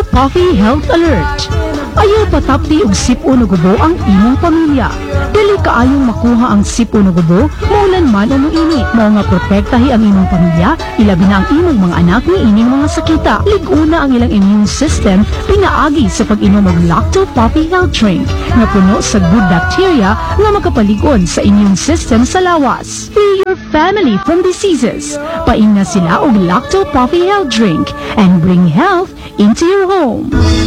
Puffy Health Alert. Ayaw patapti og sipo na gubo ang imong pamilya. Dili kaayong makuha ang sipo na gubo, maulan man o muinit. Mao nga protektahi ang imong pamilya, ilabi na ang imong mga anak ni ining mga sakita. Liguna ang ilang immune system, pinaagi sa pag-inom og Lacto Puffy Health Drink nga puno sa good bacteria nga makapaligon sa immune system sa lawas. Free your family from diseases. Paing na sila og Lacto Puffy Health Drink and bring health into your home.